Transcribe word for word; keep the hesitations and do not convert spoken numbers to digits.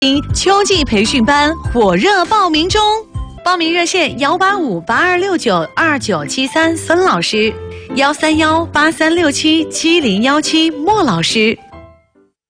秋季培训班火热报名中，报名热线幺八五八二六九二九七三孙老师，幺三幺八三六七七零幺七莫老师。